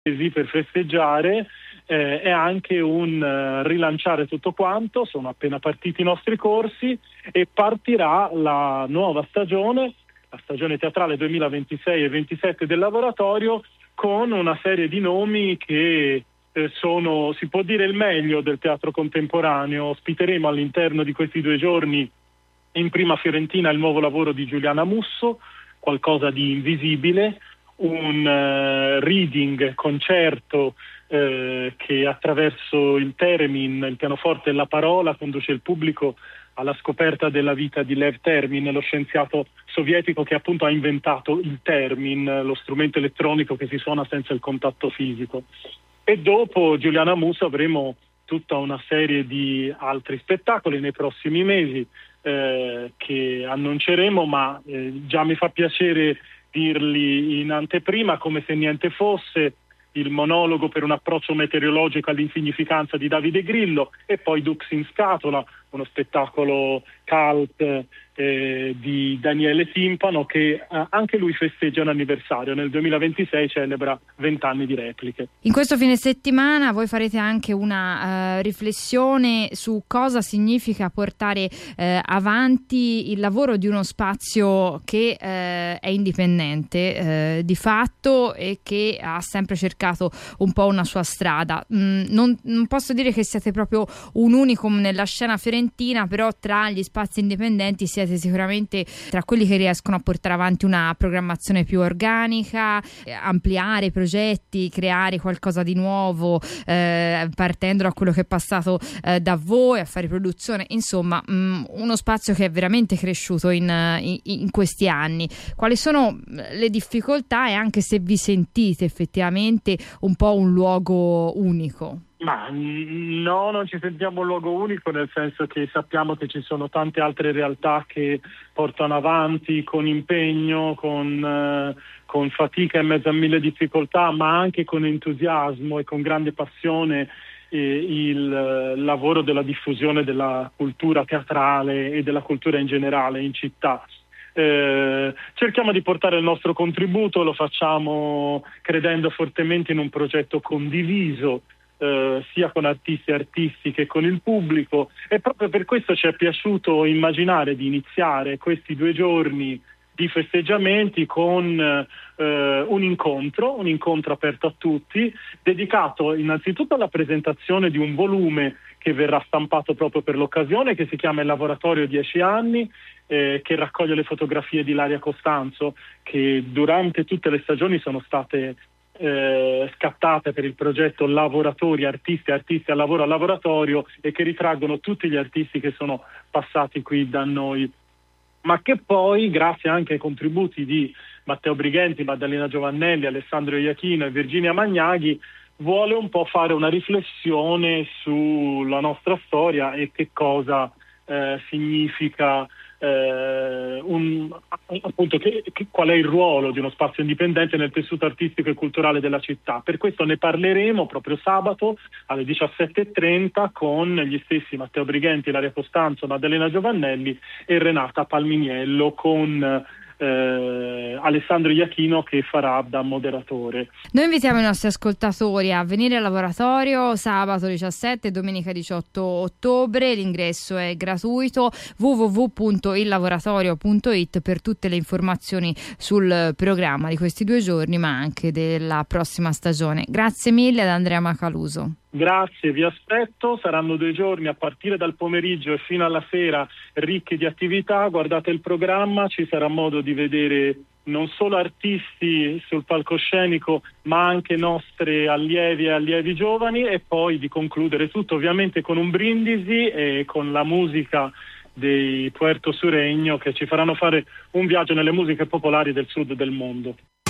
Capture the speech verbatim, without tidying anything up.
per festeggiare, eh, è anche un uh, rilanciare tutto quanto. Sono appena partiti i nostri corsi e partirà la nuova stagione, la stagione teatrale duemilaventisei e ventisette del laboratorio, con una serie di nomi che eh, sono, si può dire, il meglio del teatro contemporaneo. Ospiteremo all'interno di questi due giorni in Prima Fiorentina il nuovo lavoro di Giuliana Musso, Qualcosa di invisibile, un uh, reading, concerto eh, che attraverso il theremin, il pianoforte e la parola, conduce il pubblico alla scoperta della vita di Lev Termin, lo scienziato sovietico che appunto ha inventato il theremin, lo strumento elettronico che si suona senza il contatto fisico. E dopo Giuliana Musso avremo tutta una serie di altri spettacoli nei prossimi mesi eh, che annunceremo, ma eh, già mi fa piacere dirli in anteprima, Come se niente fosse, il monologo per un approccio meteorologico all'insignificanza di Davide Grillo, e poi Dux in scatola, uno spettacolo cult eh, di Daniele Timpano che eh, anche lui festeggia un anniversario, nel duemilaventisei celebra vent'anni di Repliche. In questo fine settimana voi farete anche una uh, riflessione su cosa significa portare uh, avanti il lavoro di uno spazio che uh, è indipendente uh, di fatto e che ha sempre cercato un po' una sua strada. Mm, non, non posso dire che siete proprio un unicum nella scena fiorentina, però tra gli spazi indipendenti siete sicuramente tra quelli che riescono a portare avanti una programmazione più organica, eh, ampliare i progetti, creare qualcosa di nuovo, eh, partendo da quello che è passato eh, da voi a fare produzione, insomma mh, uno spazio che è veramente cresciuto in, in, in questi anni. Quali sono le difficoltà e anche se vi sentite effettivamente un po' un luogo unico? Ma no, non ci sentiamo un luogo unico, nel senso che sappiamo che ci sono tante altre realtà che portano avanti con impegno, con, eh, con fatica in mezzo a mille difficoltà, ma anche con entusiasmo e con grande passione eh, il eh, lavoro della diffusione della cultura teatrale e della cultura in generale in città. Eh, cerchiamo di portare il nostro contributo, lo facciamo credendo fortemente in un progetto condiviso, Uh, sia con artisti e artisti che con il pubblico, e proprio per questo ci è piaciuto immaginare di iniziare questi due giorni di festeggiamenti con uh, un incontro, un incontro aperto a tutti, dedicato innanzitutto alla presentazione di un volume che verrà stampato proprio per l'occasione, che si chiama Il Laboratorio dieci anni, eh, che raccoglie le fotografie di Ilaria Costanzo, che durante tutte le stagioni sono state Eh, scattate per il progetto Lavoratori, artisti, artisti al lavoro al laboratorio, e che ritraggono tutti gli artisti che sono passati qui da noi, ma che poi, grazie anche ai contributi di Matteo Brighenti, Maddalena Giovannelli, Alessandro Iachino e Virginia Magnaghi, vuole un po' fare una riflessione sulla nostra storia e che cosa eh, significa Eh, un, appunto che, che, qual è il ruolo di uno spazio indipendente nel tessuto artistico e culturale della città. Per questo ne parleremo proprio sabato alle diciassette e trenta con gli stessi Matteo Brighenti, Ilaria Costanzo, Maddalena Giovannelli e Renata Palminiello, con Eh, Alessandro Iachino che farà da moderatore. Noi invitiamo i nostri ascoltatori a venire al laboratorio sabato diciassette e domenica diciotto ottobre. L'ingresso è gratuito. w w w punto il laboratorio punto i t per tutte le informazioni sul programma di questi due giorni, ma anche della prossima stagione. Grazie mille ad Andrea Macaluso. Grazie, vi aspetto. Saranno due giorni a partire dal pomeriggio e fino alla sera ricchi di attività. Guardate il programma, ci sarà modo di vedere non solo artisti sul palcoscenico, ma anche nostre allievi e allievi giovani, e poi di concludere tutto ovviamente con un brindisi e con la musica dei Puerto Sureño, che ci faranno fare un viaggio nelle musiche popolari del sud del mondo.